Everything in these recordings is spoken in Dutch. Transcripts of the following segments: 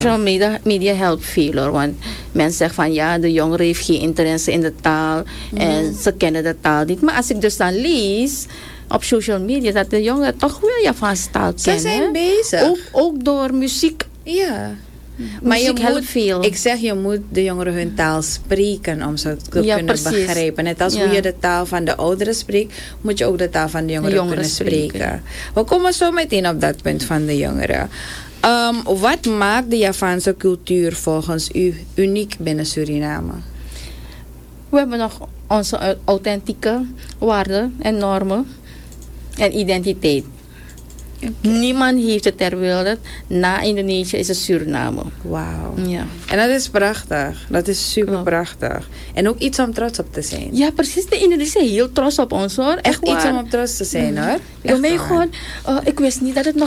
Media helpt veel hoor, want mensen zeggen van ja, de jongere heeft geen interesse in de taal en ze kennen de taal niet. Maar als ik dus dan lees op social media dat de jongeren toch wel Javaanse taal kennen. Ze zijn bezig. Ook door muziek. Ja. Maar Muziek helpt veel. Ik zeg, je moet de jongeren hun taal spreken om ze te kunnen begrijpen. Net als hoe je de taal van de ouderen spreekt, moet je ook de taal van de jongeren kunnen spreken. We komen zo meteen op dat punt van de jongeren. Wat maakt de Javaanse cultuur volgens u uniek binnen Suriname? We hebben nog onze authentieke waarden en normen en identiteit. Okay. Niemand heeft het ter wereld. Na Indonesië is het Suriname. Wauw. Ja. En dat is prachtig. Dat is super prachtig. En ook iets om trots op te zijn. Ja, precies. De Indonesiërs zijn heel trots op ons hoor. Echt iets om op trots te zijn hoor. Ja, mijn god. Ik wist niet dat het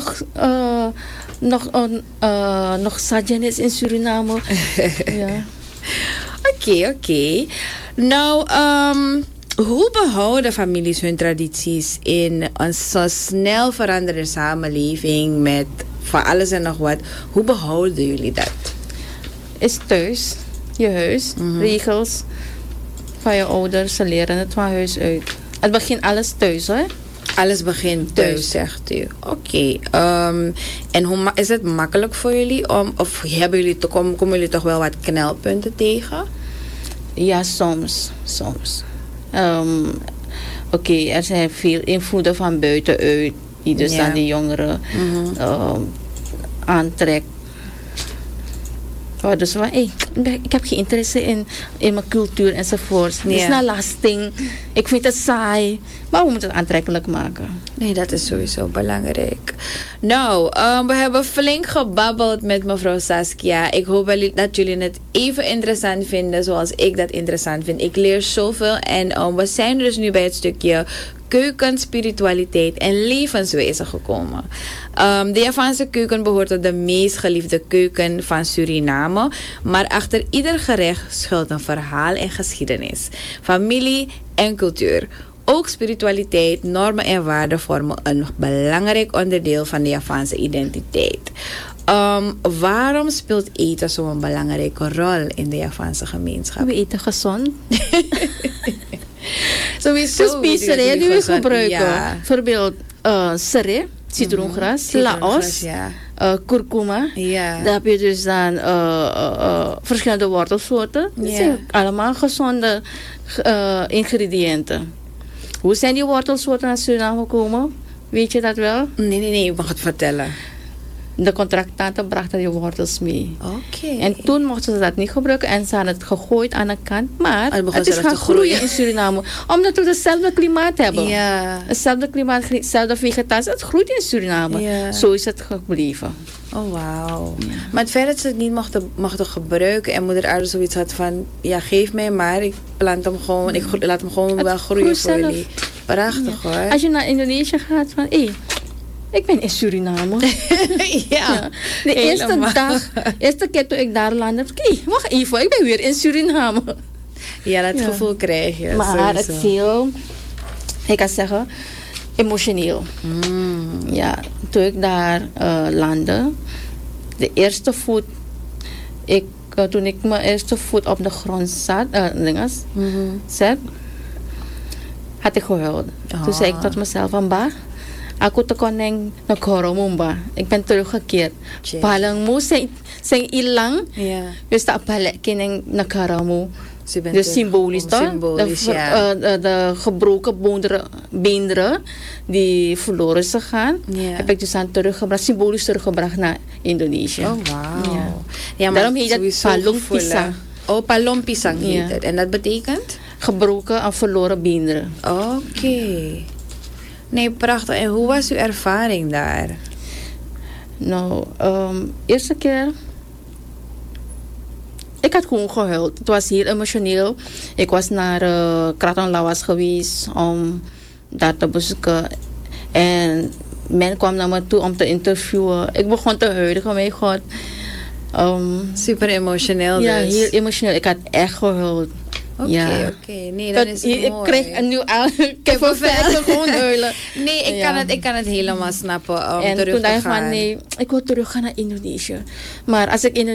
nog Sajan is in Suriname. Ja. Oké. Nou, hoe behouden families hun tradities in een zo snel veranderende samenleving met van alles en nog wat? Hoe behouden jullie dat? Is thuis, je huis, regels van je ouders, ze leren het van huis uit. Het begint alles thuis hoor. Alles begint thuis, zegt u. Oké. En hoe is het makkelijk voor jullie of komen jullie toch wel wat knelpunten tegen? Ja, soms. Er zijn veel invloeden van buitenuit die dus aan de jongeren aantrekt. Dus van, ik heb geen interesse in mijn cultuur enzovoort. Het is een lasting. Ik vind het saai. Maar we moeten het aantrekkelijk maken. Nee, dat is sowieso belangrijk. Nou, we hebben flink gebabbeld met mevrouw Saskia. Ik hoop dat jullie het even interessant vinden zoals ik dat interessant vind. Ik leer zoveel en we zijn dus nu bij het stukje keuken, spiritualiteit en levenswijze gekomen. De Javaanse keuken behoort tot de meest geliefde keuken van Suriname. Maar achter ieder gerecht schuilt een verhaal en geschiedenis, familie en cultuur. Ook spiritualiteit, normen en waarden vormen een belangrijk onderdeel van de Javaanse identiteit. Waarom speelt eten zo'n belangrijke rol in de Javaanse gemeenschap? We eten gezond. Sowieso. De specerijen die we gebruiken. Bijvoorbeeld serre, citroengras, laos, kurkuma. Ja. Daar heb je dus dan verschillende wortelsoorten. Dat zijn allemaal gezonde ingrediënten. Hoe zijn die wortelsoorten naar Suriname gekomen? Weet je dat wel? Nee, je mag het vertellen. De contractanten brachten die wortels mee. Oké. En toen mochten ze dat niet gebruiken en ze hadden het gegooid aan de kant. Maar het is gaan groeien in Suriname. Omdat we hetzelfde klimaat hebben. Ja. Hetzelfde klimaat, hetzelfde vegetatie. Het groeit in Suriname. Ja. Zo is het gebleven. Oh, wauw. Ja. Maar het feit dat ze het niet mochten gebruiken en moeder aarde zoiets had van, ja, geef mij maar. Ik plant hem gewoon, ik laat hem gewoon wel groeien voor jullie. Prachtig hoor. Als je naar Indonesië gaat, van ik ben in Suriname. Ja. De eerste keer toen ik daar landde, wacht even, ik ben weer in Suriname. Ja, dat gevoel krijg je. Maar sowieso. Het viel, ik kan zeggen, emotioneel. Ja, toen ik daar landde, de eerste voet, toen ik mijn eerste voet op de grond zet, had ik gehuild. Toen zei ik tot mezelf, aku tekoneng negara mumba. Ik ben teruggekeerd. Palangmu zijn ilang. Dus dat balik in negara mu. Dus symbolisch toch? De gebroken beenderen die verloren zijn gegaan. Heb ik dus aan symbolisch teruggebracht naar Indonesië. Oh, wauw. Ja, maar daarom heet het palong pisang. Oh, palong pisang heet het. En dat betekent? Gebroken en verloren beenderen. Oké. Nee, prachtig. En hoe was uw ervaring daar? Nou, eerste keer, ik had gewoon gehuild. Het was heel emotioneel. Ik was naar Kraton Lawas geweest om daar te bezoeken. En men kwam naar me toe om te interviewen. Ik begon te huilen, oh mijn god. Super emotioneel dus. Ja, heel emotioneel. Ik had echt gehuild. Oké. Nee, dan is het ik mooi. kreeg een nieuw kippenvel. Gewoon huilen. Nee, ik kan het helemaal snappen om en terug toen te dacht ik gaan. van nee, ik wil terug gaan naar Indonesië. Maar als ik